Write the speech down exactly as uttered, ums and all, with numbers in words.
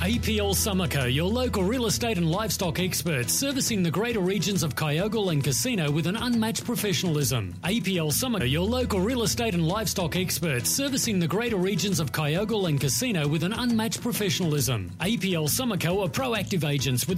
A P L Summerco, your local real estate and livestock experts, servicing the greater regions of Kyogle and Casino with an unmatched professionalism. A P L Summerco, your local real estate and livestock experts, servicing the greater regions of Kyogle and Casino with an unmatched professionalism. A P L Summerco are proactive agents with